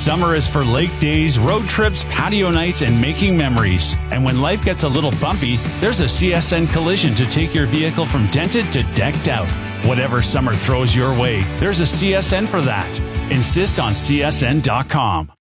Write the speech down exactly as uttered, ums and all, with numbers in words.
Summer is for lake days, road trips, patio nights, and making memories. And when life gets a little bumpy, there's a C S N Collision to take your vehicle from dented to decked out. Whatever summer throws your way, there's a C S N for that. Insist on C S N dot com.